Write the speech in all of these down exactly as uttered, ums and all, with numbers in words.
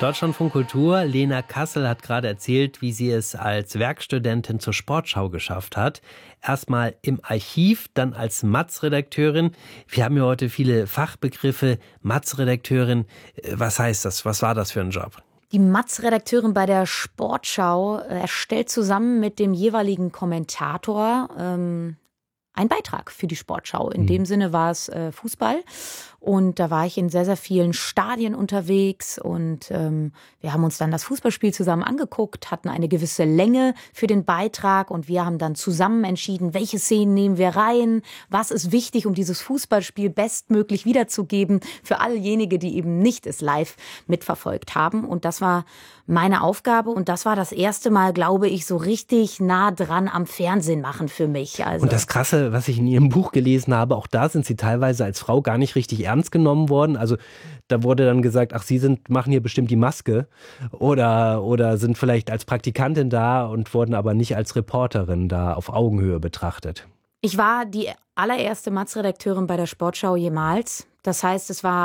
Deutschlandfunk Kultur. Lena Kassel hat gerade erzählt, wie sie es als Werkstudentin zur Sportschau geschafft hat. Erstmal im Archiv, dann als Matz-Redakteurin. Wir haben ja heute viele Fachbegriffe. Matz-Redakteurin, was heißt das? Was war das für ein Job? Die Matz-Redakteurin bei der Sportschau erstellt zusammen mit dem jeweiligen Kommentator ähm, einen Beitrag für die Sportschau. In mhm. dem Sinne war es äh, Fußball. Und da war ich in sehr, sehr vielen Stadien unterwegs und ähm, wir haben uns dann das Fußballspiel zusammen angeguckt, hatten eine gewisse Länge für den Beitrag und wir haben dann zusammen entschieden, welche Szenen nehmen wir rein, was ist wichtig, um dieses Fußballspiel bestmöglich wiederzugeben für allejenigen, die eben nicht es live mitverfolgt haben. Und das war meine Aufgabe und das war das erste Mal, glaube ich, so richtig nah dran am Fernsehen machen für mich. Also. Und das Krasse, was ich in Ihrem Buch gelesen habe, auch da sind Sie teilweise als Frau gar nicht richtig ernst genommen worden. Also da wurde dann gesagt, ach, Sie sind, machen hier bestimmt die Maske oder, oder sind vielleicht als Praktikantin da und wurden aber nicht als Reporterin da auf Augenhöhe betrachtet. Ich war die allererste Matz-Redakteurin bei der Sportschau jemals. Das heißt, es war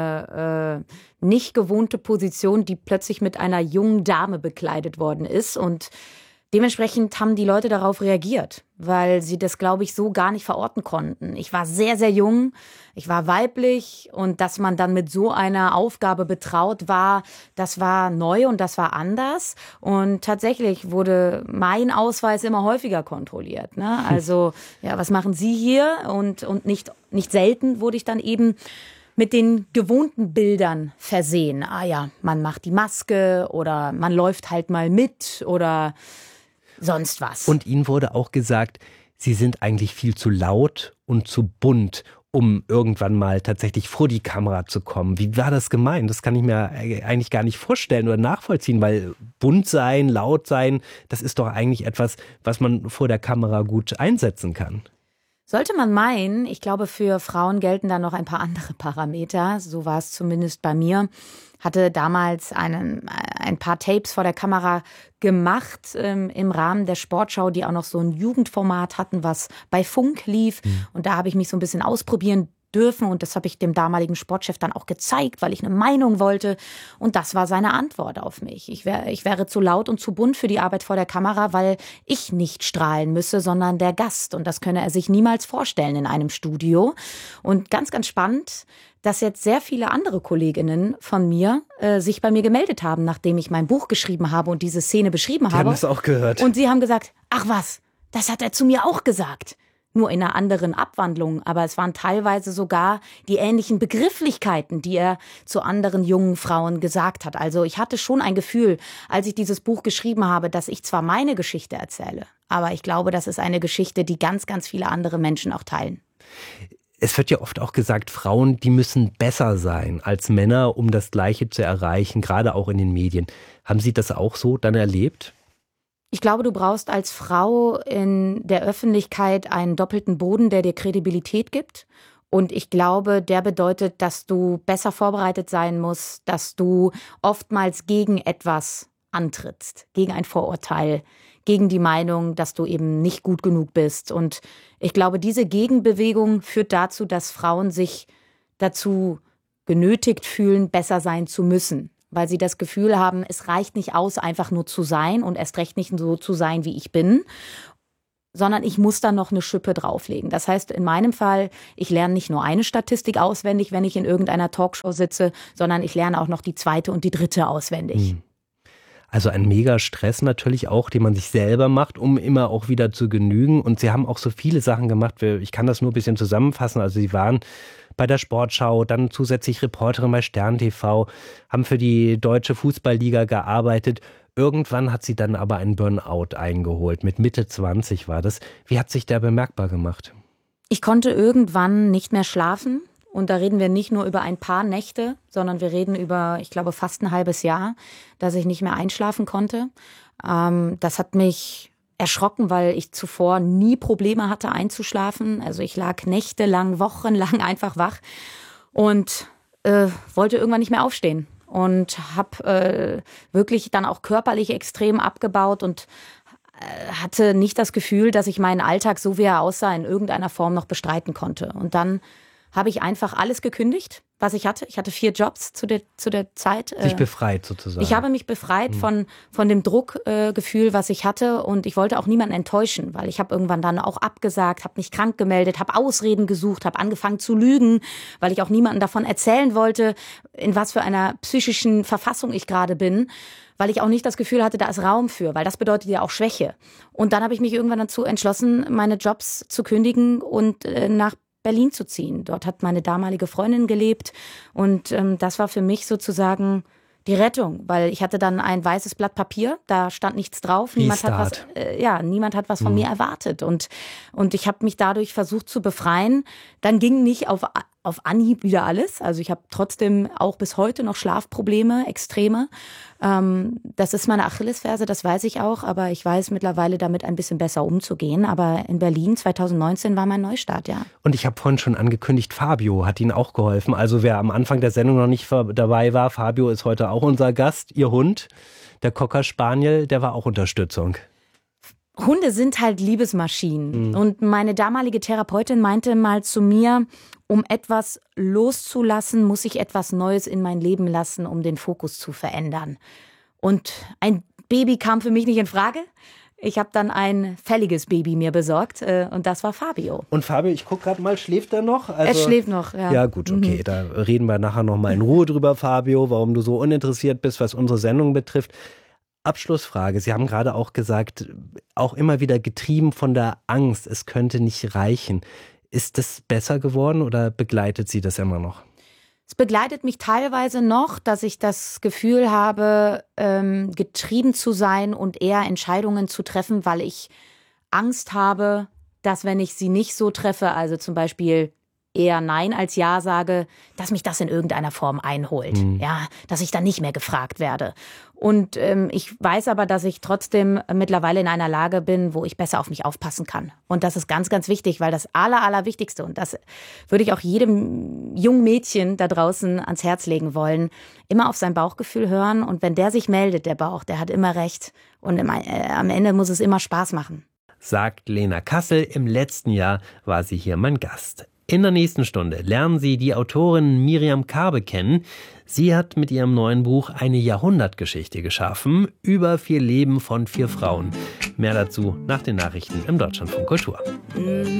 eine äh, nicht gewohnte Position, die plötzlich mit einer jungen Dame bekleidet worden ist. Und dementsprechend haben die Leute darauf reagiert, weil sie das, glaube ich, so gar nicht verorten konnten. Ich war sehr, sehr jung, ich war weiblich und dass man dann mit so einer Aufgabe betraut war, das war neu und das war anders. Und tatsächlich wurde mein Ausweis immer häufiger kontrolliert. Ne? Also, ja, was machen Sie hier? Und, und nicht, nicht selten wurde ich dann eben mit den gewohnten Bildern versehen. Ah ja, man macht die Maske oder man läuft halt mal mit oder sonst was. Und Ihnen wurde auch gesagt, Sie sind eigentlich viel zu laut und zu bunt, um irgendwann mal tatsächlich vor die Kamera zu kommen. Wie war das gemeint? Das kann ich mir eigentlich gar nicht vorstellen oder nachvollziehen, weil bunt sein, laut sein, das ist doch eigentlich etwas, was man vor der Kamera gut einsetzen kann. Sollte man meinen, ich glaube, für Frauen gelten da noch ein paar andere Parameter. So war es zumindest bei mir. Hatte damals einen, ein paar Tapes vor der Kamera gemacht ähm, im Rahmen der Sportschau, die auch noch so ein Jugendformat hatten, was bei Funk lief. Mhm. Und da habe ich mich so ein bisschen ausprobieren dürfen und das habe ich dem damaligen Sportchef dann auch gezeigt, weil ich eine Meinung wollte und das war seine Antwort auf mich. Ich, wär, ich wäre zu laut und zu bunt für die Arbeit vor der Kamera, weil ich nicht strahlen müsse, sondern der Gast und das könne er sich niemals vorstellen in einem Studio. Und ganz, ganz spannend, dass jetzt sehr viele andere Kolleginnen von mir äh, sich bei mir gemeldet haben, nachdem ich mein Buch geschrieben habe und diese Szene beschrieben die habe. Haben das auch gehört. Und sie haben gesagt, ach was, das hat er zu mir auch gesagt. Nur in einer anderen Abwandlung, aber es waren teilweise sogar die ähnlichen Begrifflichkeiten, die er zu anderen jungen Frauen gesagt hat. Also ich hatte schon ein Gefühl, als ich dieses Buch geschrieben habe, dass ich zwar meine Geschichte erzähle, aber ich glaube, das ist eine Geschichte, die ganz, ganz viele andere Menschen auch teilen. Es wird ja oft auch gesagt, Frauen, die müssen besser sein als Männer, um das Gleiche zu erreichen, gerade auch in den Medien. Haben Sie das auch so dann erlebt? Ich glaube, du brauchst als Frau in der Öffentlichkeit einen doppelten Boden, der dir Kredibilität gibt. Und ich glaube, der bedeutet, dass du besser vorbereitet sein musst, dass du oftmals gegen etwas antrittst, gegen ein Vorurteil, gegen die Meinung, dass du eben nicht gut genug bist. Und ich glaube, diese Gegenbewegung führt dazu, dass Frauen sich dazu genötigt fühlen, besser sein zu müssen. Weil sie das Gefühl haben, es reicht nicht aus, einfach nur zu sein und erst recht nicht so zu sein, wie ich bin, sondern ich muss da noch eine Schippe drauflegen. Das heißt, in meinem Fall, ich lerne nicht nur eine Statistik auswendig, wenn ich in irgendeiner Talkshow sitze, sondern ich lerne auch noch die zweite und die dritte auswendig. Also ein mega Stress natürlich auch, den man sich selber macht, um immer auch wieder zu genügen. Und Sie haben auch so viele Sachen gemacht. Ich kann das nur ein bisschen zusammenfassen. Also Sie waren bei der Sportschau, dann zusätzlich Reporterin bei Stern T V, haben für die Deutsche Fußballliga gearbeitet. Irgendwann hat sie dann aber einen Burnout eingeholt. Mit Mitte zwanzig war das. Wie hat sich der bemerkbar gemacht? Ich konnte irgendwann nicht mehr schlafen. Und da reden wir nicht nur über ein paar Nächte, sondern wir reden über, ich glaube, fast ein halbes Jahr, dass ich nicht mehr einschlafen konnte. Ähm, das hat mich erschrocken, weil ich zuvor nie Probleme hatte einzuschlafen. Also ich lag nächtelang, wochenlang einfach wach und äh, wollte irgendwann nicht mehr aufstehen. Und habe äh, wirklich dann auch körperlich extrem abgebaut und äh, hatte nicht das Gefühl, dass ich meinen Alltag, so wie er aussah, in irgendeiner Form noch bestreiten konnte. Und dann habe ich einfach alles gekündigt, was ich hatte. Ich hatte vier Jobs zu der, zu der Zeit. Sich befreit sozusagen. Ich habe mich befreit mhm. von, von dem Druckgefühl, äh, was ich hatte. Und ich wollte auch niemanden enttäuschen, weil ich habe irgendwann dann auch abgesagt, habe mich krank gemeldet, habe Ausreden gesucht, habe angefangen zu lügen, weil ich auch niemandem davon erzählen wollte, in was für einer psychischen Verfassung ich gerade bin. Weil ich auch nicht das Gefühl hatte, da ist Raum für, weil das bedeutet ja auch Schwäche. Und dann habe ich mich irgendwann dazu entschlossen, meine Jobs zu kündigen und äh, nach Berlin zu ziehen. Dort hat meine damalige Freundin gelebt und ähm, das war für mich sozusagen die Rettung, weil ich hatte dann ein weißes Blatt Papier, da stand nichts drauf, niemand hat was, äh, ja, niemand hat was von mhm. mir erwartet und und ich habe mich dadurch versucht zu befreien. Dann ging nicht auf auf Anhieb wieder alles, also ich habe trotzdem auch bis heute noch Schlafprobleme, extreme. Ähm, das ist meine Achillesferse, das weiß ich auch, aber ich weiß mittlerweile damit ein bisschen besser umzugehen. Aber in Berlin zwanzig neunzehn war mein Neustart, ja. Und ich habe vorhin schon angekündigt, Fabio hat Ihnen auch geholfen. Also wer am Anfang der Sendung noch nicht dabei war, Fabio ist heute auch unser Gast. Ihr Hund, der Cocker Spaniel, der war auch Unterstützung. Hunde sind halt Liebesmaschinen. Mhm. Und meine damalige Therapeutin meinte mal zu mir, um etwas loszulassen, muss ich etwas Neues in mein Leben lassen, um den Fokus zu verändern. Und ein Baby kam für mich nicht in Frage. Ich habe dann ein fälliges Baby mir besorgt und das war Fabio. Und Fabio, ich gucke gerade mal, schläft er noch? Also, er schläft noch, ja. Ja gut, okay, mhm. da reden wir nachher noch mal in Ruhe drüber, Fabio, warum du so uninteressiert bist, was unsere Sendung betrifft. Abschlussfrage. Sie haben gerade auch gesagt, auch immer wieder getrieben von der Angst, es könnte nicht reichen. Ist das besser geworden oder begleitet Sie das immer noch? Es begleitet mich teilweise noch, dass ich das Gefühl habe, ähm, getrieben zu sein und eher Entscheidungen zu treffen, weil ich Angst habe, dass wenn ich sie nicht so treffe, also zum Beispiel eher Nein als Ja sage, dass mich das in irgendeiner Form einholt. Mhm. Ja, dass ich dann nicht mehr gefragt werde. Und ähm, ich weiß aber, dass ich trotzdem mittlerweile in einer Lage bin, wo ich besser auf mich aufpassen kann. Und das ist ganz, ganz wichtig, weil das Aller, Allerwichtigste, und das würde ich auch jedem jungen Mädchen da draußen ans Herz legen wollen, immer auf sein Bauchgefühl hören. Und wenn der sich meldet, der Bauch, der hat immer recht. Und im, äh, am Ende muss es immer Spaß machen. Sagt Lena Kassel. Im letzten Jahr war sie hier mein Gast. In der nächsten Stunde lernen Sie die Autorin Miriam Karbe kennen. Sie hat mit ihrem neuen Buch eine Jahrhundertgeschichte geschaffen über vier Leben von vier Frauen. Mehr dazu nach den Nachrichten im Deutschlandfunk Kultur.